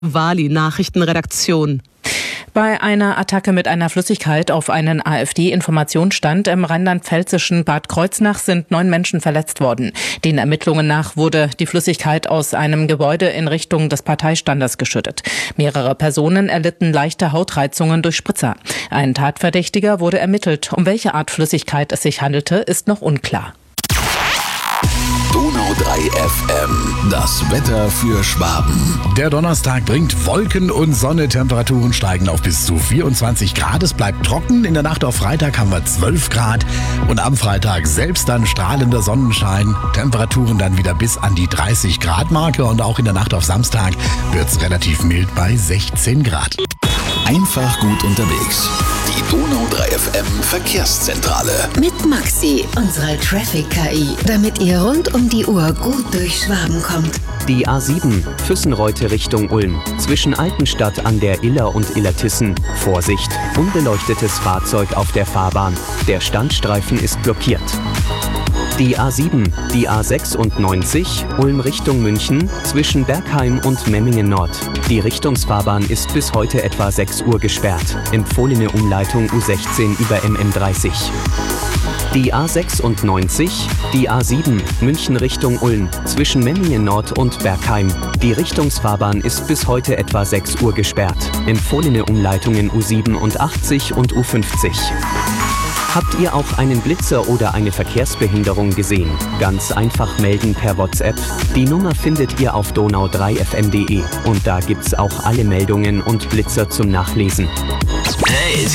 Wali Nachrichtenredaktion. Bei einer Attacke mit einer Flüssigkeit auf einen AfD-Informationsstand im rheinland-pfälzischen Bad Kreuznach sind 9 Menschen verletzt worden. Den Ermittlungen nach wurde die Flüssigkeit aus einem Gebäude in Richtung des Parteistandes geschüttet. Mehrere Personen erlitten leichte Hautreizungen durch Spritzer. Ein Tatverdächtiger wurde ermittelt. Um welche Art Flüssigkeit es sich handelte, ist noch unklar. Donau 3 FM, das Wetter für Schwaben. Der Donnerstag bringt Wolken und Sonne. Temperaturen steigen auf bis zu 24 Grad. Es bleibt trocken. In der Nacht auf Freitag haben wir 12 Grad. Und am Freitag selbst dann strahlender Sonnenschein. Temperaturen dann wieder bis an die 30 Grad Marke. Und auch in der Nacht auf Samstag wird es relativ mild bei 16 Grad. Einfach gut unterwegs. Die Donau 3 FM Verkehrszentrale. Mit Maxi, unserer Traffic-KI, damit ihr rund um die Uhr gut durch Schwaben kommt. Die A7, Füssenreute Richtung Ulm. Zwischen Altenstadt an der Iller und Illertissen. Vorsicht, unbeleuchtetes Fahrzeug auf der Fahrbahn. Der Standstreifen ist blockiert. Die A7, die A96, Ulm Richtung München, zwischen Bergheim und Memmingen Nord. Die Richtungsfahrbahn ist bis heute etwa 6 Uhr gesperrt. Empfohlene Umleitung U16 über MM30. Die A96, die A7, München Richtung Ulm, zwischen Memmingen Nord und Bergheim. Die Richtungsfahrbahn ist bis heute etwa 6 Uhr gesperrt. Empfohlene Umleitungen U87 und U50. Habt ihr auch einen Blitzer oder eine Verkehrsbehinderung gesehen? Ganz einfach melden per WhatsApp. Die Nummer findet ihr auf donau3fm.de und da gibt's auch alle Meldungen und Blitzer zum Nachlesen. Hey.